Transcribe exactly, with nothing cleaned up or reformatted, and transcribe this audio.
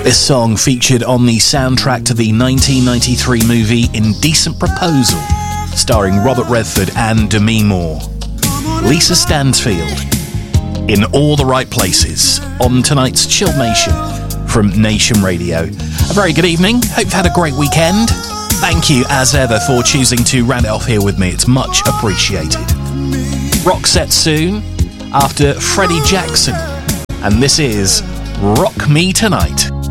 This song featured on the soundtrack to the nineteen ninety-three movie Indecent Proposal, starring Robert Redford and Demi Moore. Lisa Stansfield, in all the right places, on tonight's Chill Nation from Nation Radio. A very good evening. Hope you've had a great weekend. Thank you, as ever, for choosing to round it off here with me. It's much appreciated. Rock set soon after Freddie Jackson, and this is Rock Me Tonight.